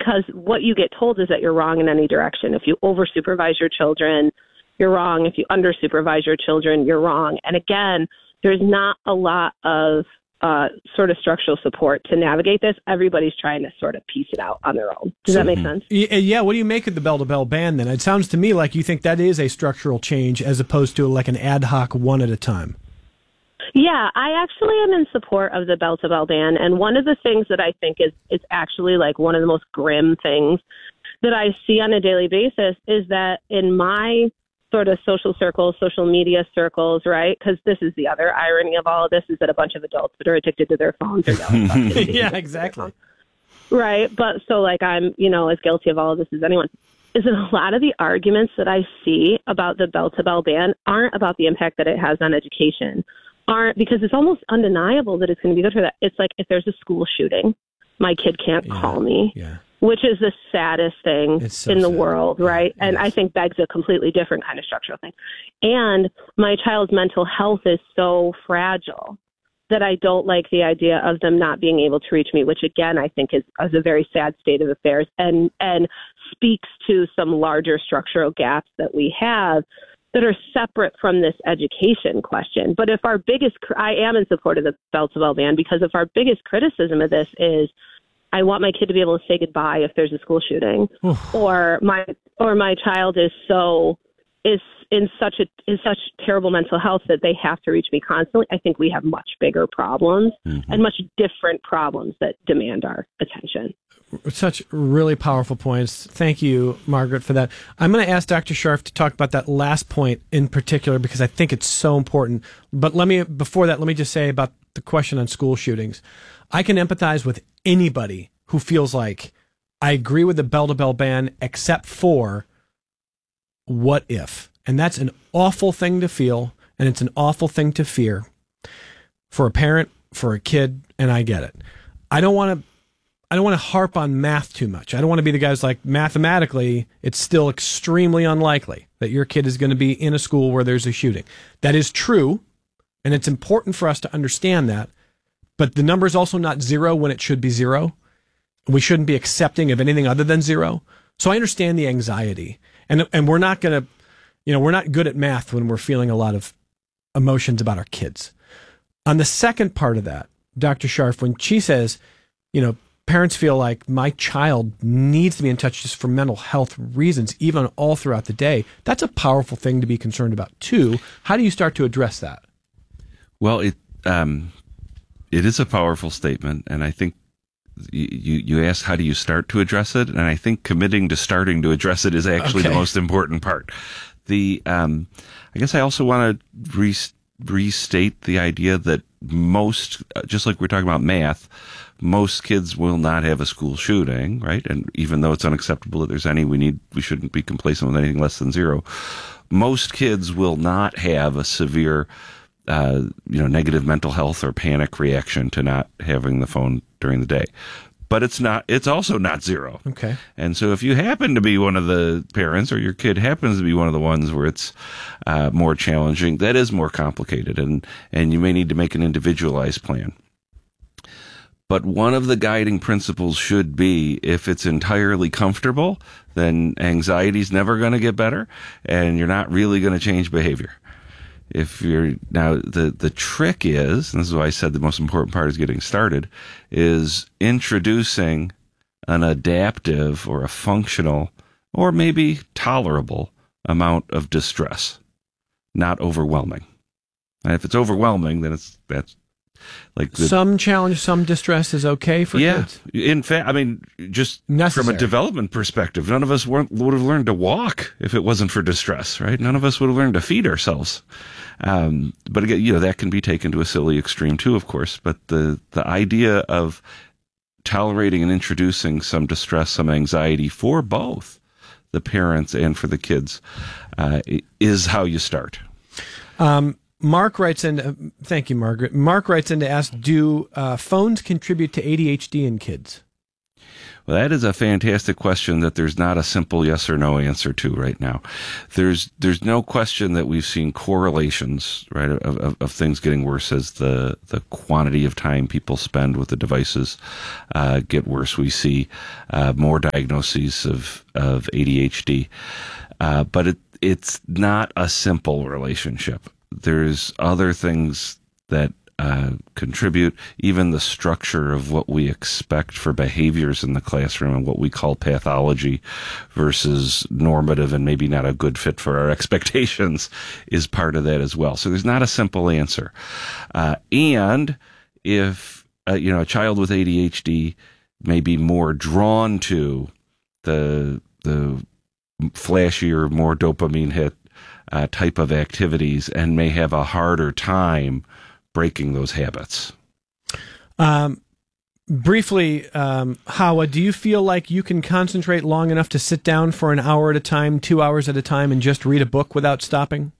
because what you get told is that you're wrong in any direction. If you over-supervise your children, you're wrong. If you under-supervise your children, you're wrong. And again, there's not a lot of sort of structural support to navigate this. Everybody's trying to sort of piece it out on their own. Does that make sense? Yeah. What do you make of the bell-to-bell ban then? It sounds to me like you think that is a structural change as opposed to like an ad hoc one at a time. Yeah, I actually am in support of the bell-to-bell ban. And one of the things that I think is actually like one of the most grim things that I see on a daily basis is that in my sort of social circles, social media circles, right? Because this is the other irony of all of this is that a bunch of adults that are addicted to their phones are yelling about kids. Yeah, exactly. Right. But so like I'm, as guilty of all of this as anyone. Is that a lot of the arguments that I see about the bell-to-bell ban aren't about the impact that it has on education, because it's almost undeniable that it's going to be good for that. It's like if there's a school shooting, my kid can't call me. Yeah. Which is the saddest thing in the world, right? And I think begs a completely different kind of structural thing. And my child's mental health is so fragile that I don't like the idea of them not being able to reach me, which again, I think is a very sad state of affairs and speaks to some larger structural gaps that we have that are separate from this education question. But if our I am in support of the bell-to-bell ban, because if our biggest criticism of this is, I want my kid to be able to say goodbye if there's a school shooting, or my child is in such terrible mental health that they have to reach me constantly. I think we have much bigger problems and much different problems that demand our attention. Such really powerful points. Thank you, Margaret, for that. I'm going to ask Dr. Scharf to talk about that last point in particular because I think it's so important. But before that, let me just say about the question on school shootings. I can empathize with anybody who feels like I agree with the bell-to-bell ban except for what if. And that's an awful thing to feel, and it's an awful thing to fear for a parent, for a kid, and I get it. I don't want to harp on math too much. I don't want to be the guy who's like, mathematically, it's still extremely unlikely that your kid is going to be in a school where there's a shooting. That is true, and it's important for us to understand that. But the number is also not zero when it should be zero. We shouldn't be accepting of anything other than zero. So I understand the anxiety. And we're not going to, we're not good at math when we're feeling a lot of emotions about our kids. On the second part of that, Dr. Scharf, when she says, parents feel like my child needs to be in touch just for mental health reasons, even all throughout the day, that's a powerful thing to be concerned about too. How do you start to address that? Well, it is a powerful statement, and I think you asked how do you start to address it, and I think committing to starting to address it is actually the most important part. I guess I also want to restate the idea that most, just like we're talking about math, most kids will not have a school shooting, right? And even though it's unacceptable that there's any, we shouldn't be complacent with anything less than zero. Most kids will not have a severe negative mental health or panic reaction to not having the phone during the day. But it's also not zero. Okay. And so if you happen to be one of the parents or your kid happens to be one of the ones where it's more challenging, that is more complicated and you may need to make an individualized plan. But one of the guiding principles should be if it's entirely comfortable, then anxiety's never going to get better and you're not really going to change behavior. If you're now the trick is, and this is why I said the most important part is getting started, is introducing an adaptive or a functional or maybe tolerable amount of distress, not overwhelming. And if it's overwhelming, then that's like some challenge, some distress is okay for kids. In fact, I mean, just necessary. From a development perspective, none of us would have learned to walk if it wasn't for distress, right? None of us would have learned to feed ourselves. But again, that can be taken to a silly extreme too, of course. But the idea of tolerating and introducing some distress, some anxiety for both the parents and for the kids is how you start. Mark writes in, thank you, Margaret. Mark writes in to ask, do phones contribute to ADHD in kids? Well, that is a fantastic question that there's not a simple yes or no answer to right now. There's no question that we've seen correlations, right, of things getting worse as the quantity of time people spend with the devices get worse. We see more diagnoses of ADHD, but it's not a simple relationship. There's other things that contribute, even the structure of what we expect for behaviors in the classroom and what we call pathology versus normative and maybe not a good fit for our expectations is part of that as well. So there's not a simple answer. And if, a child with ADHD may be more drawn to the flashier, more dopamine hit type of activities and may have a harder time breaking those habits. Briefly, Hawa, do you feel like you can concentrate long enough to sit down for an hour at a time, 2 hours at a time, and just read a book without stopping?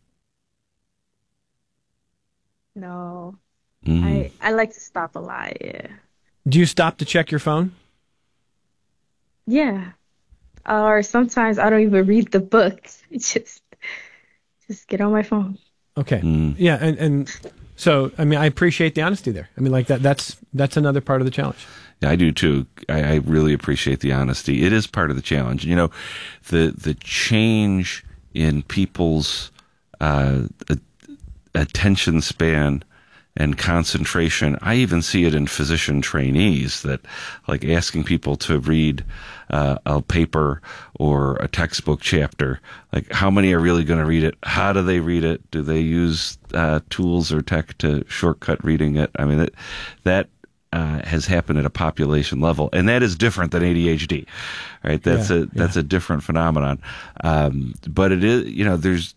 No. I like to stop a lot, yeah. Do you stop to check your phone? Yeah. Or sometimes I don't even read the book. Just get on my phone. Okay. Yeah, and so, I mean, I appreciate the honesty there. I mean, like that's another part of the challenge. Yeah, I do too. I really appreciate the honesty. It is part of the challenge. The change in people's attention span and concentration. I even see it in physician trainees that, like, asking people to read a paper or a textbook chapter. Like, how many are really going to read it? How do they read it? Do they use tools or tech to shortcut reading it? I mean, that has happened at a population level, and that is different than ADHD, right? That's a different phenomenon. But it is, there's.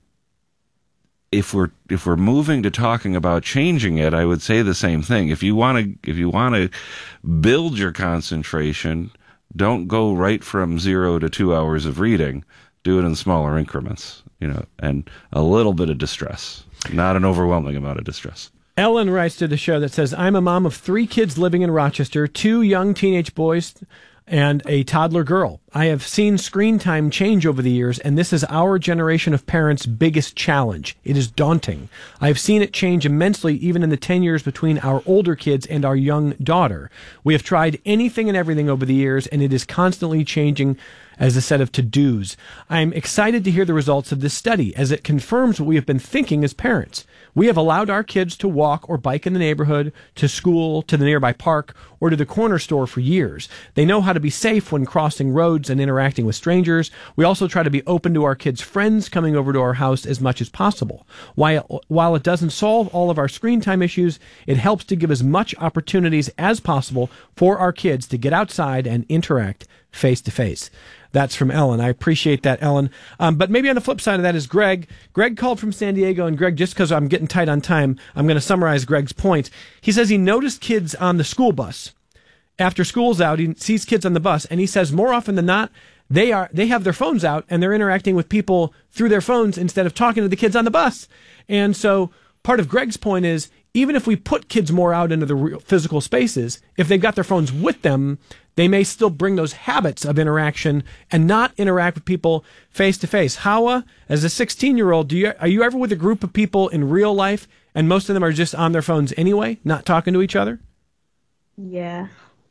If we're moving to talking about changing it, I would say the same thing. If you want to build your concentration, don't go right from 0 to 2 hours of reading. Do it in smaller increments, and a little bit of distress, not an overwhelming amount of distress. Ellen writes to the show that says, I'm a mom of 3 kids living in Rochester, 2 young teenage boys and a toddler girl. I have seen screen time change over the years, and this is our generation of parents' biggest challenge. It is daunting. I have seen it change immensely even in the 10 years between our older kids and our young daughter. We have tried anything and everything over the years, and it is constantly changing as a set of to-dos. I'm excited to hear the results of this study, as it confirms what we have been thinking as parents. We have allowed our kids to walk or bike in the neighborhood, to school, to the nearby park, or to the corner store for years. They know how to be safe when crossing roads and interacting with strangers. We also try to be open to our kids' friends coming over to our house as much as possible. While it doesn't solve all of our screen time issues, it helps to give as much opportunities as possible for our kids to get outside and interact face to face. That's from Ellen. I appreciate that, Ellen. But maybe on the flip side of that is Greg. Greg called from San Diego, and Greg, just because I'm getting tight on time, I'm going to summarize Greg's point. He says he noticed kids on the school bus. After school's out, he sees kids on the bus, and he says more often than not, they have their phones out, and they're interacting with people through their phones instead of talking to the kids on the bus. And so part of Greg's point is, even if we put kids more out into the real physical spaces, if they've got their phones with them, they may still bring those habits of interaction and not interact with people face to face. Hawa, as a 16-year-old, are you ever with a group of people in real life and most of them are just on their phones anyway, not talking to each other? Yeah.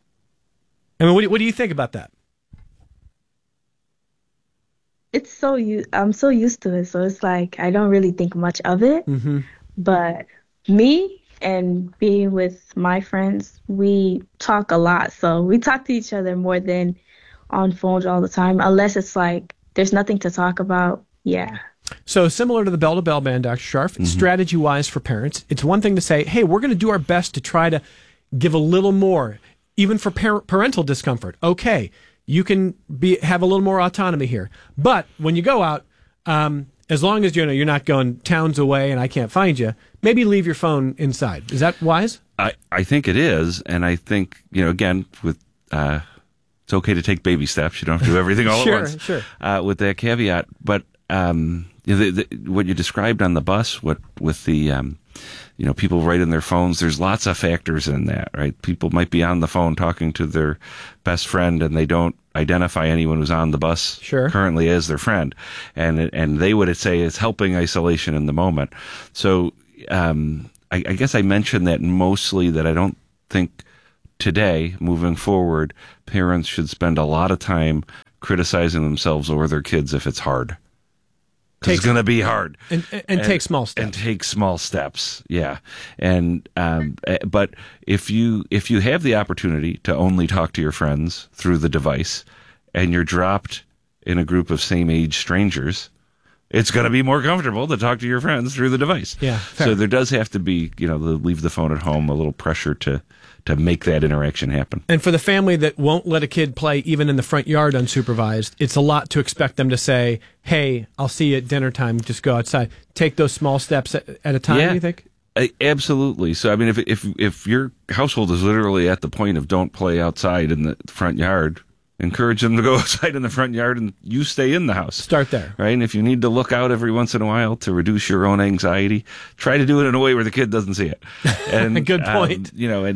I mean, what do you think about that? I'm so used to it, so it's like I don't really think much of it. Mm-hmm. But me and being with my friends, we talk a lot. So we talk to each other more than on phones all the time, unless it's like there's nothing to talk about. Yeah. So similar to the Bell to Bell Band, Dr. Scharf, strategy-wise for parents, it's one thing to say, hey, we're going to do our best to try to give a little more, even for parental discomfort. Okay, you can have a little more autonomy here. But when you go out, as long as you're not going towns away and I can't find you, maybe leave your phone inside. Is that wise? I think it is, and I think, again, with it's okay to take baby steps. You don't have to do everything all at once. Sure. With that caveat, but what you described on the bus, what with the people write in their phones, there's lots of factors in that, right? People might be on the phone talking to their best friend and they don't identify anyone who's on the bus currently as their friend. And they would say it's helping isolation in the moment. So I guess I mentioned that mostly that I don't think today, moving forward, parents should spend a lot of time criticizing themselves or their kids if it's hard. It's going to be hard. And take small steps. And take small steps, yeah. And but if you have the opportunity to only talk to your friends through the device, and you're dropped in a group of same-age strangers, it's going to be more comfortable to talk to your friends through the device. Yeah, fair. So there does have to be, leave the phone at home, a little pressure to make that interaction happen. And for the family that won't let a kid play even in the front yard unsupervised, it's a lot to expect them to say, hey, I'll see you at dinner time, just go outside. Take those small steps at a time, you think? Absolutely. So, I mean, if your household is literally at the point of don't play outside in the front yard, encourage them to go outside in the front yard and you stay in the house. Start there. Right? And if you need to look out every once in a while to reduce your own anxiety, try to do it in a way where the kid doesn't see it. And good point.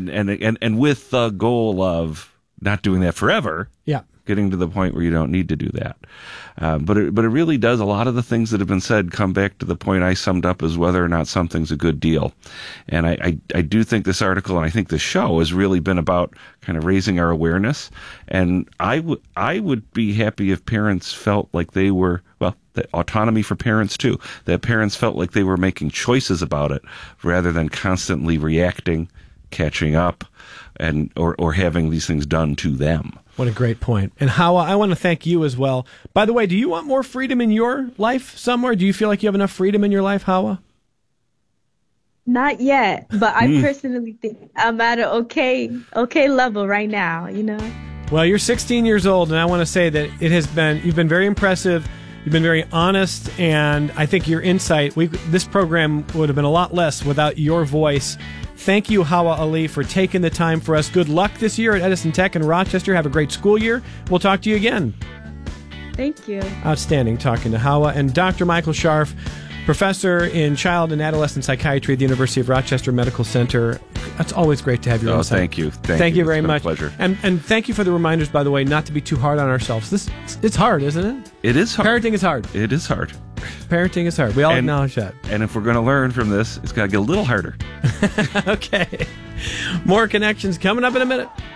And with the goal of not doing that forever. Yeah. Getting to the point where you don't need to do that. But it really does, a lot of the things that have been said come back to the point I summed up as whether or not something's a good deal. And I do think this article, and I think this show has really been about kind of raising our awareness. And I would be happy if parents felt like they were, the autonomy for parents too, that parents felt like they were making choices about it rather than constantly reacting, catching up, and or having these things done to them. What a great point. And Hawa, I want to thank you as well. By the way, do you want more freedom in your life somewhere? Do you feel like you have enough freedom in your life, Hawa? Not yet, but I personally think I'm at an okay level right now, Well, you're 16 years old, and I want to say that you've been very impressive. You've been very honest, and I think your insight, this program would have been a lot less without your voice. Thank you, Hawa Ali, for taking the time for us. Good luck this year at Edison Tech in Rochester. Have a great school year. We'll talk to you again. Thank you. Outstanding talking to Hawa. And Dr. Michael Scharf, professor in child and adolescent psychiatry at the University of Rochester Medical Center. It's always great to have your insight. Thank you. Thank you very much. It's been a pleasure. And thank you for the reminders, by the way, not to be too hard on ourselves. It's hard, isn't it? It is hard. Parenting is hard. It is hard. Parenting is hard. We all acknowledge that. And if we're going to learn from this, it's got to get a little harder. Okay. More Connections coming up in a minute.